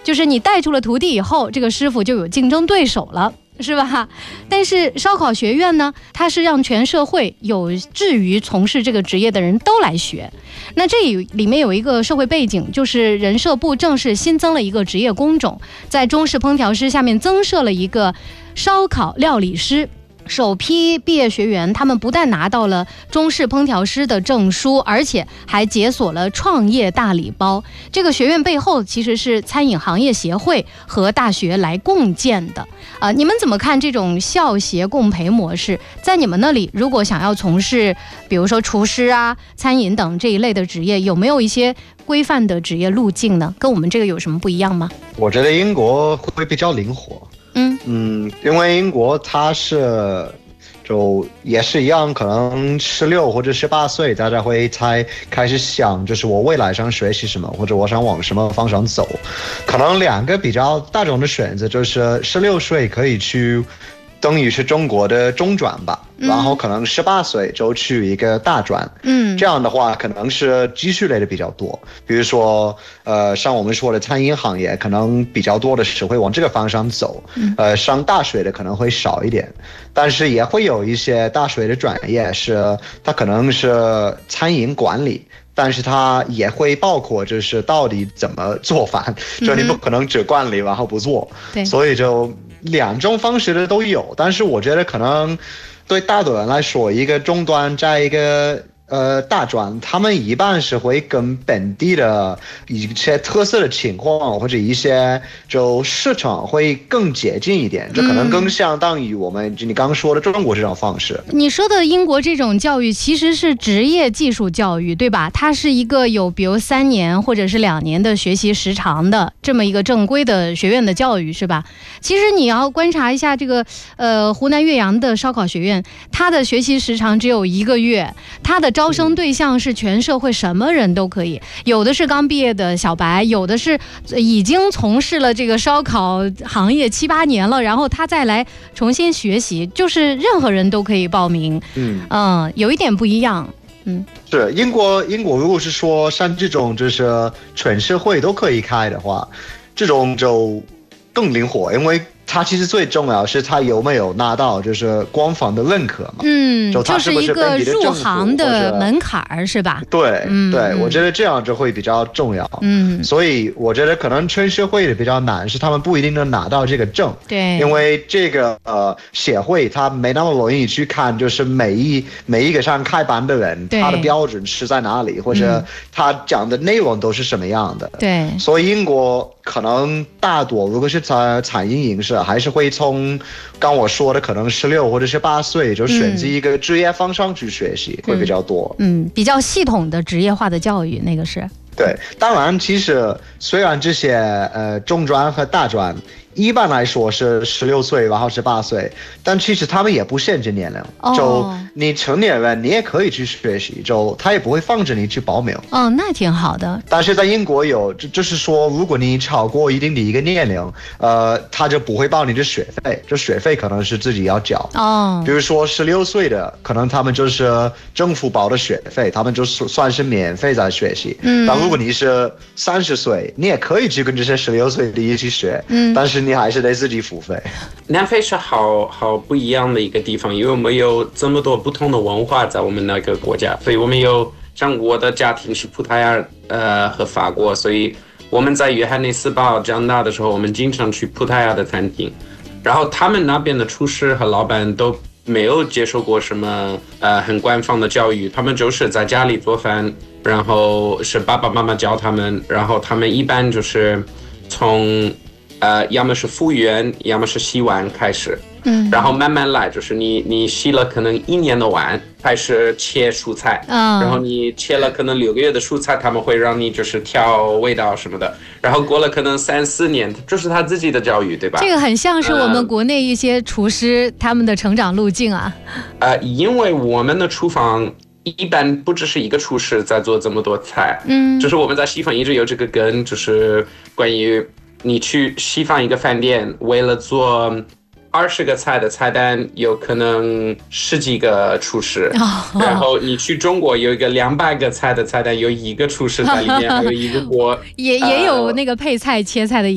就是你带出了徒弟以后，这个师傅就有竞争对手了。是吧？但是烧烤学院呢，它是让全社会有志于从事这个职业的人都来学。那这里面有一个社会背景，就是人社部正式新增了一个职业工种，在中式烹调师下面增设了一个烧烤料理师。首批毕业学员，他们不但拿到了中式烹调师的证书，而且还解锁了创业大礼包。这个学院背后其实是餐饮行业协会和大学来共建的。你们怎么看这种校协共培模式？在你们那里，如果想要从事，比如说厨师啊、餐饮等这一类的职业，有没有一些规范的职业路径呢？跟我们这个有什么不一样吗？ 我觉得英国会比较灵活。因为英国它是就也是一样，可能16或者18岁，大家会才开始想，就是我未来想学习什么，或者我想往什么方向走。可能两个比较大众的选择就是16岁可以去，等于是中国的中专吧，然后可能18岁就去一个大专，这样的话可能是技术类的比较多，比如说像我们说的餐饮行业，可能比较多的是会往这个方向走，上大学的可能会少一点，但是也会有一些大学的专业是它可能是餐饮管理。但是它也会包括就是到底怎么做饭，就你不可能只管理然后不做，所以就两种方式的都有。但是我觉得可能对大多人来说，一个中端加一个大专，他们一般是会跟本地的一些特色的情况或者一些就市场会更接近一点，就可能更相当于我们你刚刚说的中国这种方式。 你说的英国这种教育其实是职业技术教育，对吧？它是一个有比如3年或者是2年的学习时长的这么一个正规的学院的教育，是吧？其实你要观察一下这个湖南岳阳的烧烤学院，它的学习时长只有1个月，它的招生对象是全社会什么人都可以，有的是刚毕业的小白，有的是已经从事了这个烧烤行业7、8年了，然后他再来重新学习，就是任何人都可以报名。有一点不一样。 是英国如果是说像这种就是全社会都可以开的话，这种就更灵活，因为它其实最重要是它有没有拿到就是官方的认可嘛， 就是一个入行的门槛是吧？ 对，我觉得这样就会比较重要。所以我觉得可能全社会的比较难，是他们不一定能拿到这个证。 对， 因为这个协会它没那么容易去看，就是每一个上开班的人，他的标准是在哪里，或者他讲的内容都是什么样的。 对， 所以英国可能大多如果是餐饮影视，还是会从刚我说的可能16或者18岁就选择一个职业方向去学习，会比较多。 比较系统的职业化的教育，那个是。 对，当然其实虽然这些中专和大专一般来说是16岁然后18岁，但其实他们也不限制年龄，就你成年人你也可以去学习，就他也不会放着你去报名。 那挺好的。 但是在英国有就是说，如果你超过一定的一个年龄，他就不会报你的学费，就学费可能是自己要交。比如说16岁的，可能他们就是政府报的学费，他们就算是免费在学习。但如果你是30岁，你也可以去跟这些16岁的一起学，但是你还是得自己付费。 南非是好不一样的一个地方，因为我们有这么多不同的文化在我们那个国家，所以我们有像我的家庭是葡萄牙和法国，所以我们在约翰内斯堡长大的时候，我们经常去葡萄牙的餐厅，然后他们那边的厨师和老板都没有接受过什么很官方的教育，他们就是在家里做饭，然后是爸爸妈妈教他们，然后他们一般就是从要么是服务员，要么是洗碗开始，然后慢慢来，就是你洗了可能1年的碗，开始切蔬菜，然后你切了可能6个月的蔬菜，他们会让你就是调味道什么的，然后过了可能3、4年，这是他自己的教育，对吧？ 这个很像是我们国内一些厨师他们的成长路径啊。 因为我们的厨房一般不只是一个厨师在做这么多菜，就是我们在西方一直有这个梗，就是关于你去西方一个饭店，为了做20个菜的菜单，有可能10几个厨师，然后你去中国有一个200个菜的菜单，有1个厨师在里面，还有1个锅， 也有那个配菜切菜的。